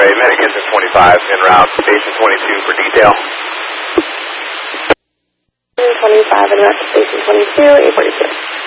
Americans in 25 en route, station 22 for detail. 25 en route to station 22, 842.